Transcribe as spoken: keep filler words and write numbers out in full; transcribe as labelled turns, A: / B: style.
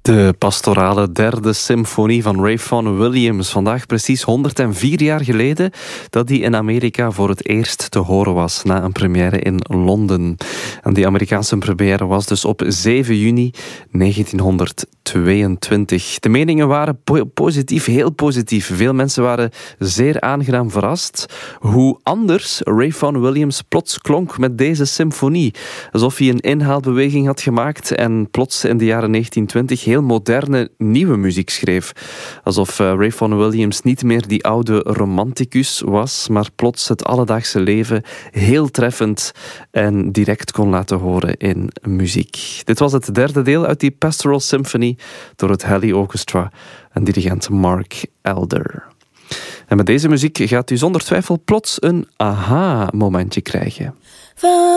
A: De pastorale derde symfonie van Ray Vaughan Williams. Vandaag precies honderdvier jaar geleden dat die in Amerika voor het eerst te horen was na een première in Londen. En die Amerikaanse première was dus op zeven juni negentienhonderdtweeëntwintig. De meningen waren po- positief, heel positief. Veel mensen waren zeer aangenaam verrast hoe anders Ray Vaughan Williams plots klonk met deze symfonie. Alsof hij een inhaalbeweging had gemaakt en plots in de jaren negentientwintig heel moderne, nieuwe muziek schreef. Alsof uh, Ray Vaughan Williams niet meer die oude romanticus was, maar plots het alledaagse leven heel treffend en direct kon laten horen in muziek. Dit was het derde deel uit die Pastoral Symphony door het Halley Orchestra en dirigent Mark Elder. En met deze muziek gaat u zonder twijfel plots een aha-momentje krijgen.